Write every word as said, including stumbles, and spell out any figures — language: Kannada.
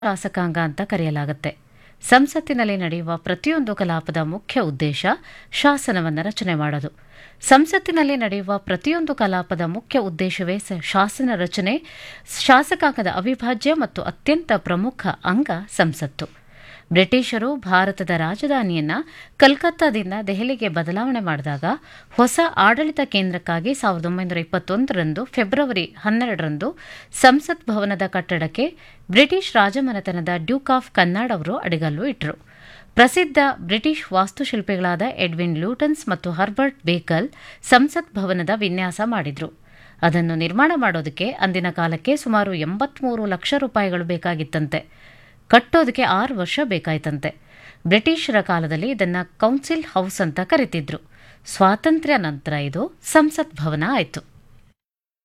ಶಾಸಕಾಂಗ ಅಂತ ಕರೆಯಲಾಗುತ್ತೆ. ಸಂಸತ್ತಿನಲ್ಲಿ ನಡೆಯುವ ಪ್ರತಿಯೊಂದು ಕಲಾಪದ ಮುಖ್ಯ ಉದ್ದೇಶ ಶಾಸನವನ್ನು ರಚನೆ ಮಾಡೋದು. ಸಂಸತ್ತಿನಲ್ಲಿ ನಡೆಯುವ ಪ್ರತಿಯೊಂದು ಕಲಾಪದ ಮುಖ್ಯ ಉದ್ದೇಶವೇ ಶಾಸನ ರಚನೆ. ಶಾಸಕಾಂಗದ ಅವಿಭಾಜ್ಯ ಮತ್ತು ಅತ್ಯಂತ ಪ್ರಮುಖ ಅಂಗ ಸಂಸತ್ತು. ಬ್ರಿಟಿಷರು ಭಾರತದ ರಾಜಧಾನಿಯನ್ನ ಕಲ್ಕತ್ತಾದಿಂದ ದೆಹಲಿಗೆ ಬದಲಾವಣೆ ಮಾಡಿದಾಗ ಹೊಸ ಆಡಳಿತ ಕೇಂದ್ರಕ್ಕಾಗಿ ಸಾವಿರದ ಒಂಬೈನೂರ ಇಪ್ಪತ್ತೊಂದರಂದು ಫೆಬ್ರವರಿ ಹನ್ನೆರಡರಂದು ಸಂಸತ್ ಭವನದ ಕಟ್ಟಡಕ್ಕೆ ಬ್ರಿಟಿಷ್ ರಾಜಮನೆತನದ ಡ್ಯೂಕ್ ಆಫ್ ಕನ್ನಾಡ್ ಅವರು ಅಡಿಗಲ್ಲು ಇಟ್ಟರು. ಪ್ರಸಿದ್ಧ ಬ್ರಿಟಿಷ್ ವಾಸ್ತುಶಿಲ್ಪಿಗಳಾದ ಎಡ್ವಿನ್ ಲ್ಯೂಟನ್ಸ್ ಮತ್ತು ಹರ್ಬರ್ಟ್ ಬೇಕಲ್ ಸಂಸತ್ ಭವನದ ವಿನ್ಯಾಸ ಮಾಡಿದ್ರು. ಅದನ್ನು ನಿರ್ಮಾಣ ಮಾಡೋದಕ್ಕೆ ಅಂದಿನ ಕಾಲಕ್ಕೆ ಸುಮಾರು ಎಂಬತ್ಮೂರು ಲಕ್ಷ ರೂಪಾಯಿಗಳು ಬೇಕಾಗಿತ್ತಂತೆ. ಕಟ್ಟೋದಕ್ಕೆ ಆರು ವರ್ಷ ಬೇಕಾಯ್ತಂತೆ. ಬ್ರಿಟಿಷರ ಕಾಲದಲ್ಲಿ ಇದನ್ನ ಕೌನ್ಸಿಲ್ ಹೌಸ್ ಅಂತ ಕರಿತಿದ್ರು. ಸ್ವಾತಂತ್ರ್ಯ ನಂತರ ಇದು ಸಂಸತ್ ಭವನ ಆಯಿತು.